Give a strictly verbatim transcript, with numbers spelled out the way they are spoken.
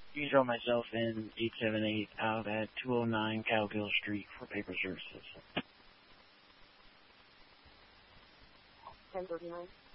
You can drop myself in eight seven eight out at two oh nine Cowgill Street for paper services. ten thirty-nine.